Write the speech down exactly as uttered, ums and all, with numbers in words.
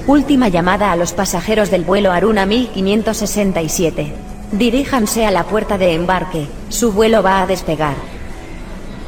Última llamada a los pasajeros del vuelo Aruna mil quinientos sesenta y siete. Diríjanse a la puerta de embarque, su vuelo va a despegar.